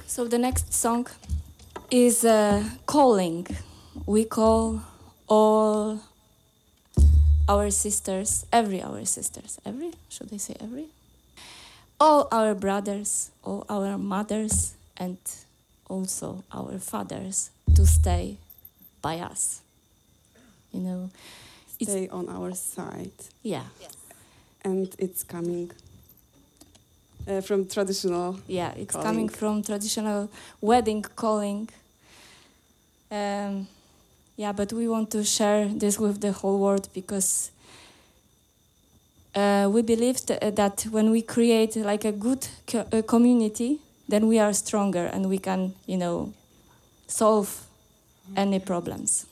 So the next song is Calling. We call all our sisters, every should I say every? All our brothers, all our mothers, and also our fathers to stay by us. You know, Stay on our side. yeah. And it's coming from traditional. Yeah, it's calling. coming from traditional wedding calling. Yeah, but we want to share this with the whole world because we believe that when we create like a good community, then we are stronger and we can, solve any problems.